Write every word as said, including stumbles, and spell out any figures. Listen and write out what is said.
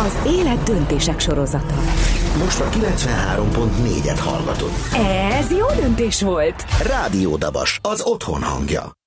Az élet döntések sorozata. Most a kilencvenhárom pont négyet hallgatod. Ez jó döntés volt. Rádió Dabas, az otthon hangja.